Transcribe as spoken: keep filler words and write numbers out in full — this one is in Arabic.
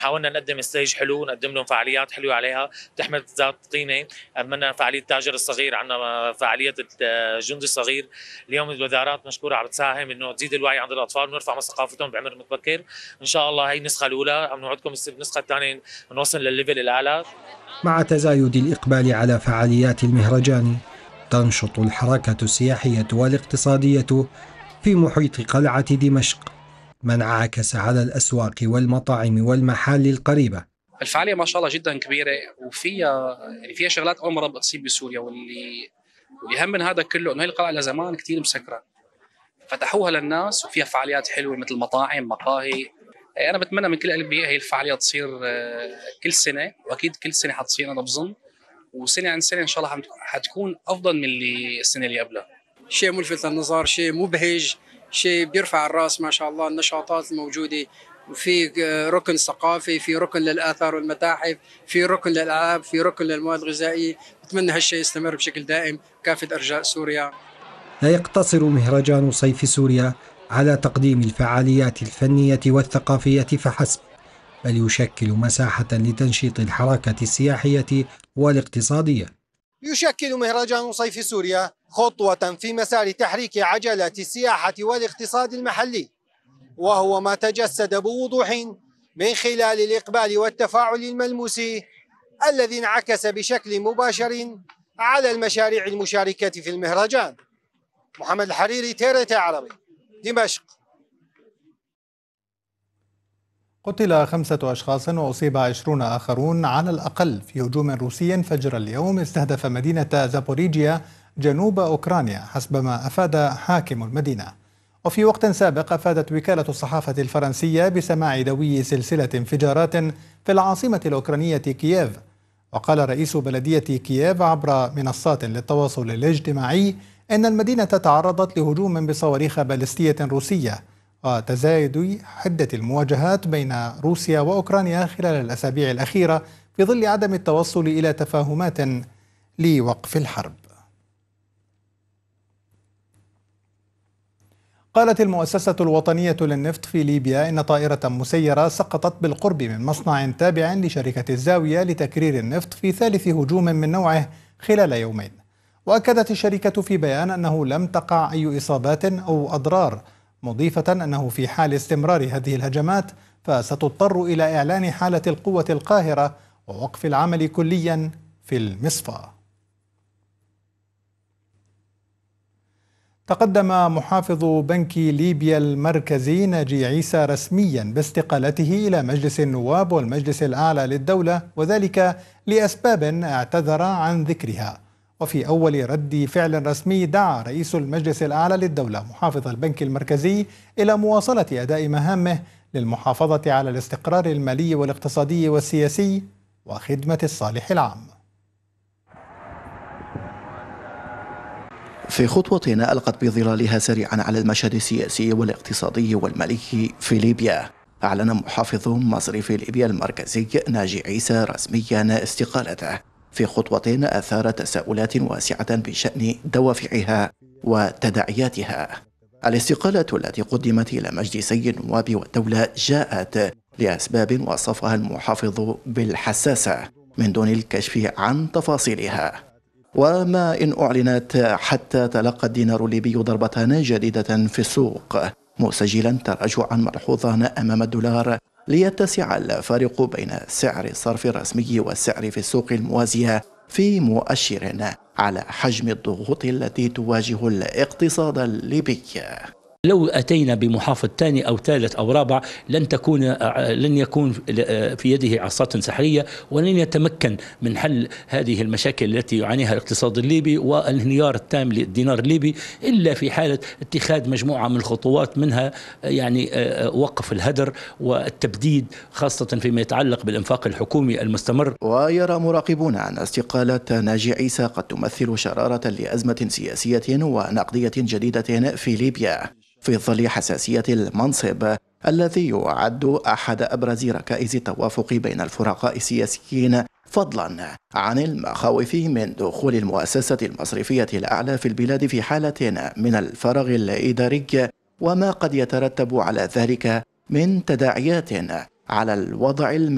حاولنا نقدم ستيج حلو، نقدم لهم فعاليات حلوه عليها تحمل ذات قيمه. عملنا فعاليه التاجر الصغير، عندنا فعاليه الجندي الصغير. اليوم الوزارات مشكوره عم تساهم انه تزيد الوعي عند الاطفال ونرفع من ثقافتهم بعمر متبكر. ان شاء الله هي النسخه الاولى، عم نوعدكم النسخه الثانيه نوصل للليفل الاعلى. مع تزايد الإقبال على فعاليات المهرجان، تنشط الحركة السياحية والاقتصادية في محيط قلعة دمشق، ما انعكس على الأسواق والمطاعم والمحال القريبة. الفعالية ما شاء الله جدا كبيرة، وفيها يعني فيها شغلات أول مرة بتصير بسوريا، واللي واللي أهم من هذا كله إنه هي القلعة لزمان كثير مسكرة، فتحوها للناس وفيها فعاليات حلوة مثل مطاعم، مقاهي. أنا بتمنى من كل قلبي هي الفعالية تصير كل سنة، وأكيد كل سنة حتصير أنا بظن، وسنة عن سنة إن شاء الله حتكون أفضل من اللي السنة اللي قبلها. شيء ملفت للنظر، شيء مبهج، شيء بيرفع الراس ما شاء الله. النشاطات الموجودة، وفي ركن ثقافي، في ركن للآثار والمتاحف، في ركن للألعاب، في ركن للمواد الغذائية. بتمنى هالشيء يستمر بشكل دائم كافة أرجاء سوريا. لا يقتصر مهرجان صيف سوريا على تقديم الفعاليات الفنية والثقافية فحسب، بل يشكل مساحة لتنشيط الحركة السياحية والاقتصادية. يشكل مهرجان صيف سوريا خطوة في مسار تحريك عجلة السياحة والاقتصاد المحلي، وهو ما تجسد بوضوح من خلال الإقبال والتفاعل الملموس الذي انعكس بشكل مباشر على المشاريع المشاركة في المهرجان. محمد الحريري، تيرتي عربي، دمشق. قتل خمسة أشخاص وأصيب عشرون آخرون على الأقل في هجوم روسي فجر اليوم استهدف مدينة زابوريجيا جنوب أوكرانيا حسب ما أفاد حاكم المدينة. وفي وقت سابق أفادت وكالة الصحافة الفرنسية بسماع دوي سلسلة انفجارات في العاصمة الأوكرانية كييف. وقال رئيس بلدية كييف عبر منصات للتواصل الاجتماعي إن المدينة تعرضت لهجوم بصواريخ باليستية روسية، وتزايد حدة المواجهات بين روسيا وأوكرانيا خلال الأسابيع الأخيرة في ظل عدم التوصل إلى تفاهمات لوقف الحرب. قالت المؤسسة الوطنية للنفط في ليبيا إن طائرة مسيرة سقطت بالقرب من مصنع تابع لشركة الزاوية لتكرير النفط في ثالث هجوم من نوعه خلال يومين. وأكدت الشركة في بيان أنه لم تقع أي إصابات أو أضرار، مضيفة أنه في حال استمرار هذه الهجمات فستضطر إلى إعلان حالة القوة القاهرة ووقف العمل كليا في المصفى. تقدم محافظ بنك ليبيا المركزي ناجي عيسى رسميا باستقالته إلى مجلس النواب والمجلس الأعلى للدولة، وذلك لأسباب اعتذر عن ذكرها. وفي أول رد فعل رسمي دعا رئيس المجلس الأعلى للدولة محافظ البنك المركزي إلى مواصلة أداء مهامه للمحافظة على الاستقرار المالي والاقتصادي والسياسي وخدمة الصالح العام. في خطوة ألقت بظلالها سريعا على المشهد السياسي والاقتصادي والمالي في ليبيا، أعلن محافظ مصرف ليبيا المركزي ناجي عيسى رسميا استقالته في خطوة أثارت تساؤلات واسعة بشأن دوافعها وتداعياتها. الاستقالة التي قدمت إلى مجلسي النواب والدولة جاءت لأسباب وصفها المحافظ بالحساسة من دون الكشف عن تفاصيلها. وما إن أعلنت حتى تلقى الدينار الليبي ضربة جديدة في السوق، مسجلا تراجعا ملحوظا أمام الدولار ليتسع الفارق بين سعر الصرف الرسمي والسعر في السوق الموازية في مؤشر على حجم الضغوط التي تواجه الاقتصاد الليبي. لو أتينا بمحافظ ثاني أو ثالث أو رابع لن تكون لن يكون في يده عصا سحرية، ولن يتمكن من حل هذه المشاكل التي يعانيها الاقتصاد الليبي والانهيار التام للدينار الليبي إلا في حالة اتخاذ مجموعة من الخطوات، منها يعني وقف الهدر والتبديد خاصة فيما يتعلق بالإنفاق الحكومي المستمر. ويرى مراقبون أن استقالة ناجي عيسى قد تمثل شرارة لأزمة سياسية ونقدية جديدة في ليبيا في ظل حساسية المنصب الذي يعد أحد أبرز ركائز التوافق بين الفرقاء السياسيين، فضلا عن المخاوف من دخول المؤسسة المصرفية الأعلى في البلاد في حالة من الفراغ الإداري، وما قد يترتب على ذلك من تداعيات على الوضع المالي.